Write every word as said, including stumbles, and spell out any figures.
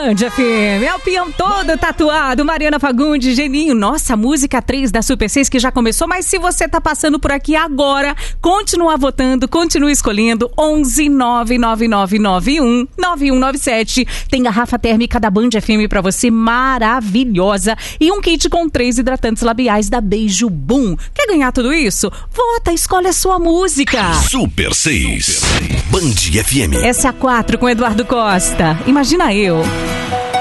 Band F M, é o peão todo tatuado, Mariana Fagundes, Geninho, nossa, música três da Super seis que já começou, mas se você tá passando por aqui agora, continua votando, continua escolhendo, onze nove nove nove nove um nove um nove sete, tem garrafa térmica da Band F M pra você, maravilhosa, e um kit com três hidratantes labiais da Beijo Boom. Quer ganhar tudo isso? Vota, escolhe a sua música. Super seis, Band F M. Essa é a quatro com Eduardo Costa. Imagina eu.